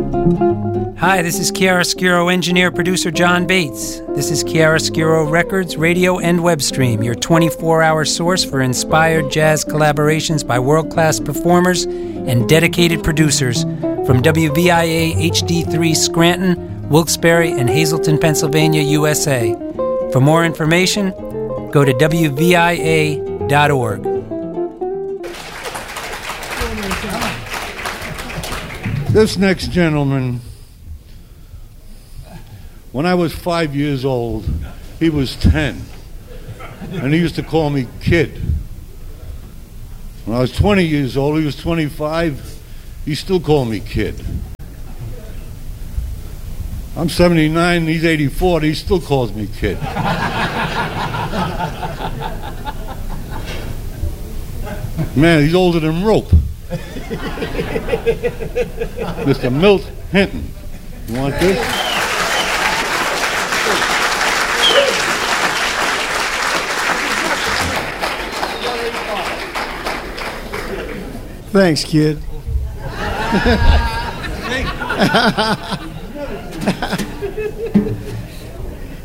Hi, this is Chiaroscuro engineer producer John Bates. This is Chiaroscuro Records, radio and web stream, your 24-hour source for inspired jazz collaborations by world-class performers and dedicated producers from WVIA HD3 Scranton, Wilkes-Barre, and Hazleton, Pennsylvania, USA. For more information, go to WVIA.org. This next gentleman, when I was 5 years old, he was 10, and he used to call me kid. When I was 20 years old, he was 25, he still called me kid. I'm 79, and he's 84, and he still calls me kid. Man, he's older than rope. Mr. Milt Hinton. You want this? Thanks, kid.